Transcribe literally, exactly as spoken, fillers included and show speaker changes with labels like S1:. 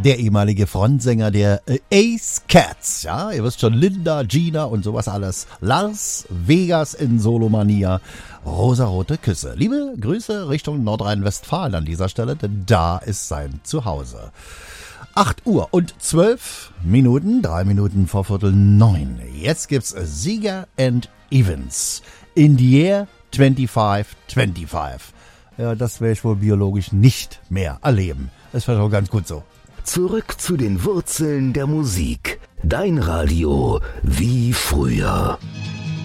S1: der ehemalige Frontsänger der äh, Ace Cats, ja, ihr wisst schon, Linda, Gina und sowas alles. Lars Vegas in Solomania, rosarote Küsse. Liebe Grüße Richtung Nordrhein-Westfalen an dieser Stelle, denn da ist sein Zuhause. acht Uhr und zwölf Minuten, drei Minuten vor Viertel neun. Jetzt gibt's Sieger and Evans in the Year fünfundzwanzig fünfundzwanzig. Ja, das werde ich wohl biologisch nicht mehr erleben. Das wäre doch ganz gut so.
S2: Zurück zu den Wurzeln der Musik. Dein Radio wie früher.